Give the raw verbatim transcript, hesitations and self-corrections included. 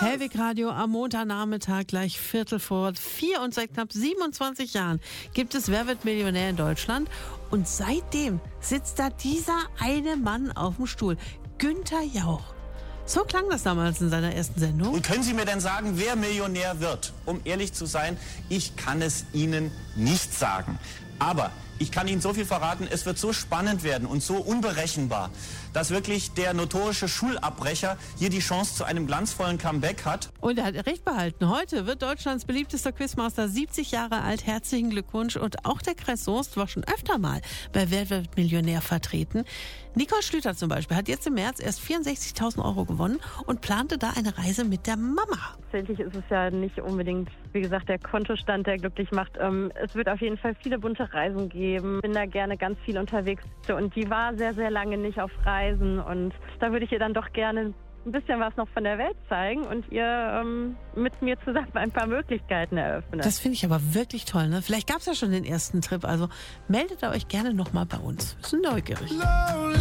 Hellwig Radio am Montagnachmittag gleich Viertel vor vier und seit knapp siebenundzwanzig Jahren gibt es Wer wird Millionär in Deutschland und seitdem sitzt da dieser eine Mann auf dem Stuhl, Günther Jauch. So klang das damals in seiner ersten Sendung. Und können Sie mir denn sagen, wer Millionär wird? Um ehrlich zu sein, ich kann es Ihnen nicht sagen. Aber ich kann Ihnen so viel verraten, es wird so spannend werden und so unberechenbar, dass wirklich der notorische Schulabbrecher hier die Chance zu einem glanzvollen Comeback hat. Und er hat recht behalten. Heute wird Deutschlands beliebtester Quizmaster siebzig Jahre alt. Herzlichen Glückwunsch. Und auch der Kreis Soest war schon öfter mal bei Wer wird Millionär vertreten. Nicole Schlüter zum Beispiel hat jetzt im März erst vierundsechzigtausend Euro gewonnen und plante da eine Reise mit der Mama. Tatsächlich ist es ja nicht unbedingt, wie gesagt, der Kontostand, der glücklich macht. Es wird auf jeden Fall viele bunte Reisen geben. Bin da gerne ganz viel unterwegs. Und die war sehr, sehr lange nicht auf Reisen. Und da würde ich ihr dann doch gerne ein bisschen was noch von der Welt zeigen und ihr ähm, mit mir zusammen ein paar Möglichkeiten eröffnen. Das finde ich aber wirklich toll, ne? Vielleicht gab es ja schon den ersten Trip. Also meldet euch gerne nochmal bei uns. Wir sind neugierig.